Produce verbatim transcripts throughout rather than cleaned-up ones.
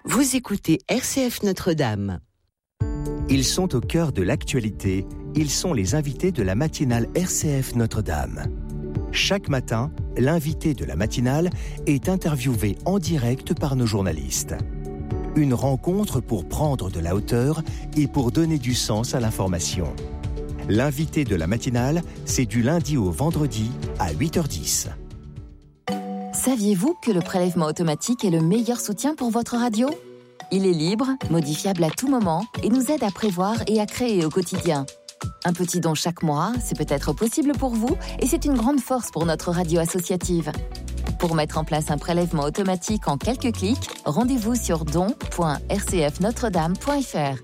Vous écoutez R C F Notre-Dame. Ils sont au cœur de l'actualité. Ils sont les invités de la matinale R C F Notre-Dame. Chaque matin, l'invité de la matinale est interviewé en direct par nos journalistes. Une rencontre pour prendre de la hauteur et pour donner du sens à l'information. L'invité de la matinale, c'est du lundi au vendredi à huit heures dix. Saviez-vous que le prélèvement automatique est le meilleur soutien pour votre radio ? Il est libre, modifiable à tout moment et nous aide à prévoir et à créer au quotidien. Un petit don chaque mois, c'est peut-être possible pour vous et c'est une grande force pour notre radio associative. Pour mettre en place un prélèvement automatique en quelques clics, rendez-vous sur don point r c f notre dame point f r.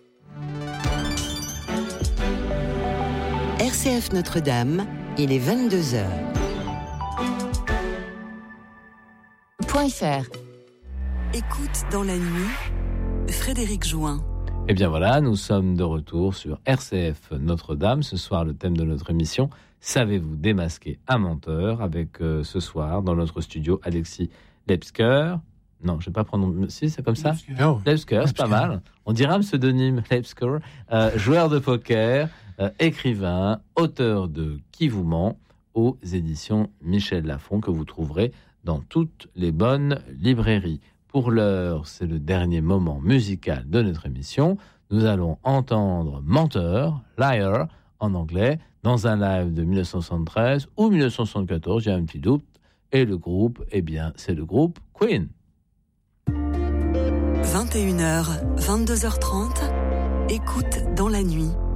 R C F Notre-Dame, il est vingt-deux heures. .fr. Écoute dans la nuit, Frédéric Join. Et bien voilà, nous sommes de retour sur R C F Notre-Dame. Ce soir, le thème de notre émission, savez-vous démasquer un menteur ? Avec euh, ce soir, dans notre studio, Alexis Lepsker. Non, je ne vais pas prendre... Si, c'est comme ça Lepsker, Lepsker, c'est pas mal. On dirait un pseudonyme, Lepsker. Euh, joueur de poker, euh, écrivain, auteur de Qui vous ment aux éditions Michel Lafon, que vous trouverez dans toutes les bonnes librairies. Pour l'heure, c'est le dernier moment musical de notre émission. Nous allons entendre Menteur, Liar, en anglais, dans un live de dix-neuf cent soixante-treize ou dix-neuf cent soixante-quatorze, j'ai un petit doute. Et le groupe, eh bien, c'est le groupe Queen. vingt et une heures, vingt-deux heures trente, écoute dans la nuit,